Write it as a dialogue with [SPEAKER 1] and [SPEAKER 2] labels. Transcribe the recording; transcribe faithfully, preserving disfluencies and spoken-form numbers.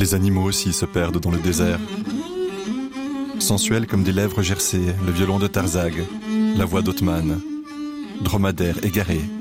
[SPEAKER 1] Les animaux aussi se perdent dans le désert. Sensuels comme des lèvres gercées, le violon de Tarzag, la voix d'Othman. Dromadaires égarés,